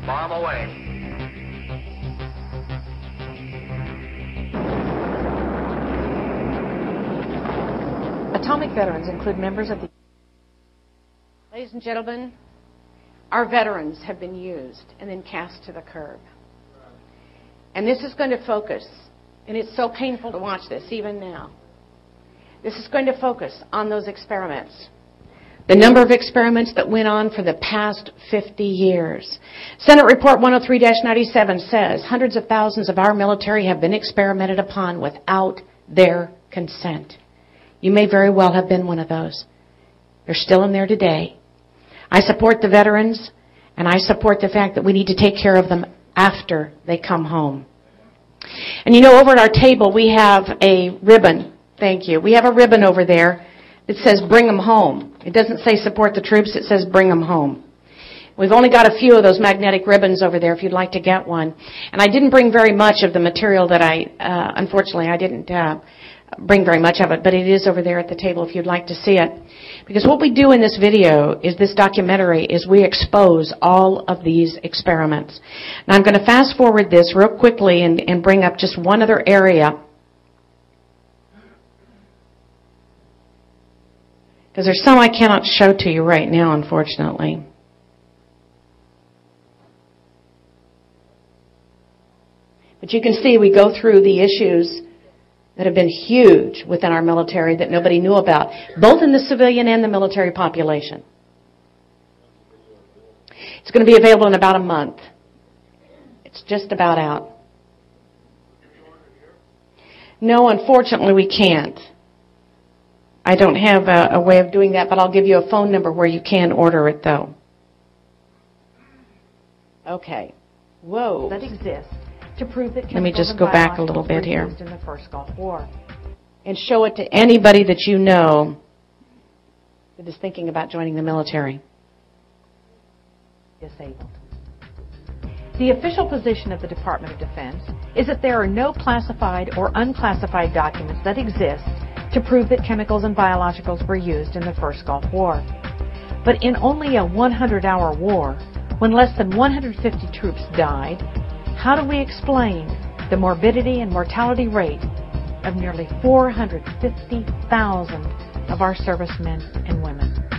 bomb away. Atomic veterans include members of the... Ladies and gentlemen, our veterans have been used and then cast to the curb. And this is going to focus, and it's so painful to watch this even now. This is going to focus on those experiments. The number of experiments that went on for the past 50 years. Senate Report 103-97 says hundreds of thousands of our military have been experimented upon without their consent. You may very well have been one of those. They're still in there today. I support the veterans, and I support the fact that we need to take care of them after they come home. And you know, over at our table, we have a ribbon. Thank you. We have a ribbon over there that says bring them home. It doesn't say support the troops. It says bring them home. We've only got a few of those magnetic ribbons over there if you'd like to get one. And I didn't bring very much of the material that unfortunately, I didn't bring very much of it, but it is over there at the table if you'd like to see it. Because what we do in this video is this documentary is we expose all of these experiments. Now I'm going to fast forward this real quickly and bring up just one other area. Because there's some I cannot show to you right now, unfortunately. But you can see we go through the issues that have been huge within our military that nobody knew about, both in the civilian and the military population. It's going to be available in about a month. It's just about out. No, unfortunately, we can't. I don't have a way of doing that, but I'll give you a phone number where you can order it, though. Okay. Whoa. That exists to prove that let me just go back a little bit here. In the first Gulf War. And show it to anybody that you know that is thinking about joining the military. Disabled. The official position of the Department of Defense is that there are no classified or unclassified documents that exist to prove that chemicals and biologicals were used in the first Gulf War. But in only a 100-hour war, when less than 150 troops died, how do we explain the morbidity and mortality rate of nearly 450,000 of our servicemen and women?